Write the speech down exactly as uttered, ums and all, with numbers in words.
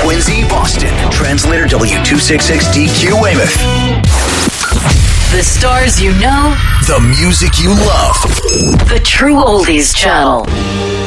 Quincy, Boston. Translator W two sixty-six D Q Weymouth. The stars you know. The music you love. The True Oldies Channel.